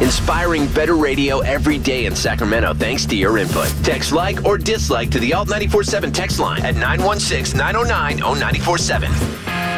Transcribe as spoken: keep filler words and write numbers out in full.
Inspiring better radio every day in Sacramento thanks to your input. Text like or dislike to the Alt nine four seven text line at nine one six, nine oh nine, oh nine four seven.